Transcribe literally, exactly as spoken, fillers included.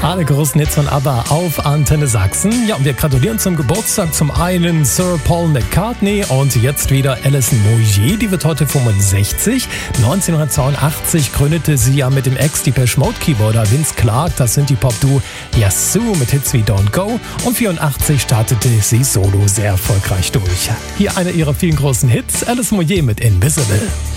Alle großen Hits von ABBA auf Antenne Sachsen. Ja, und wir gratulieren zum Geburtstag zum einen Sir Paul McCartney und jetzt wieder Alison Moyet, die wird heute fünfundsechzig. neunzehnhundertzweiundachtzig gründete sie ja mit dem Ex-Depeche Mode Keyboarder Vince Clarke das Synthie-Pop-Duo Yazoo mit Hits wie Don't Go und vierundachtzig startete sie solo sehr erfolgreich durch. Hier einer ihrer vielen großen Hits, Alison Moyet mit Invisible.